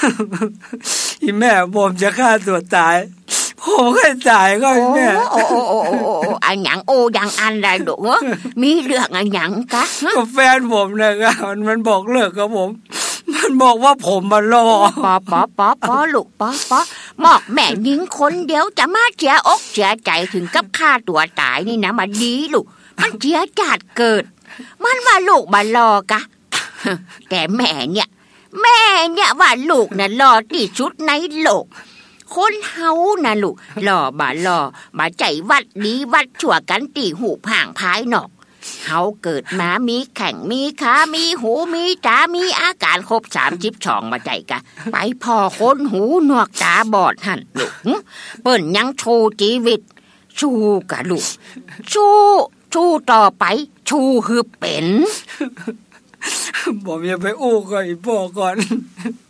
อีแม่ผมจะฆ่าตัวตายผมเคยตายก็แม่โอ้อันหยังโอยังอันไรลูกมีเรื่องอันหยังกะก็แฟนผมนะครับมันบอกเลิกกับผมมันบอกว่าผมมาล่อปอลูกปอหมอกแม่ยิงคนเดียวจะมาเสียอกเสียใจถึงกับฆ่าตัวตายนี่นะมาดีลูกมันเสียชาติเกิดมันว่าลูกมาล่อกะแต่แม่เนี่ยว่าลูกน่ะล่อที่สุดในโลกคนเฮาน่ะลูกล่อบ่ใจวัดดีวัดชั่วกันตีหูห่างภายนอกเฮาเกิดมามีแข่งมีขามีหูมีตามีอาการครบ32มาใจกะไปพอคนหูหนวกตาบอดหั่นลูกเปิ้นยังโชว์ชีวิตชูกะลูกชูต่อไปชูคือเป็นผมอย่าไปอู้กับอีพ่อก่อน